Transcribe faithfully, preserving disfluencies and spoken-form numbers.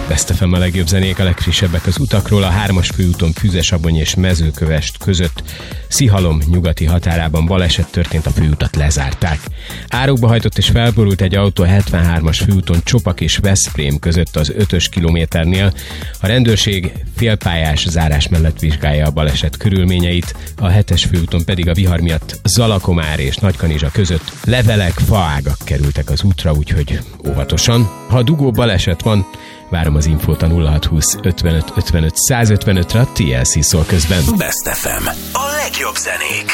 Best ef em a legjobb zenék, a legfrissebbek az utakról. A hármas főúton Füzesabony és Mezőkövesd között Szihalom nyugati határában baleset történt, a főutat lezárták. Árokba hajtott és felborult egy autó a hetvenhármas főúton Csopak és Veszprém között az ötös kilométernél. A rendőrség félpályás zárás mellett vizsgálja a baleset körülményeit, a hetes főúton pedig a vihar miatt Zalakomár és Nagykanizsa között levelek, faágak kerültek az útra, úgyhogy óvatosan. Ha dugó baleset van, várom az infót a nulla hat húsz ötvenöt ötvenöt százötvenötre, a té el cé szól közben. Best ef em. A legjobb zenék.